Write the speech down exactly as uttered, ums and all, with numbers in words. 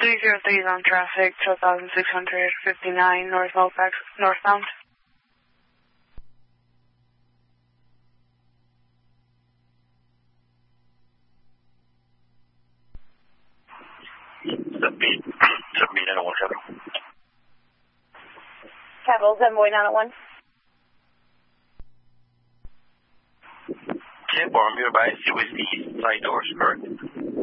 three zero three is on traffic, twelve thousand six hundred fifty-nine North Halifax, northbound. Submit, submit nine one seven. Capital seven Boy nine oh one. Check for me by C with the side doors, correct?